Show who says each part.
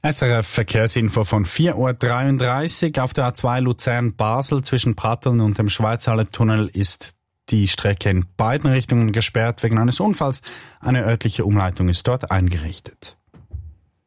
Speaker 1: SRF Verkehrsinfo von 4.33 Uhr. Auf der A2 Luzern-Basel zwischen Pratteln und dem Schweizhallentunnel ist die Strecke in beiden Richtungen gesperrt wegen eines Unfalls. Eine örtliche Umleitung ist dort eingerichtet.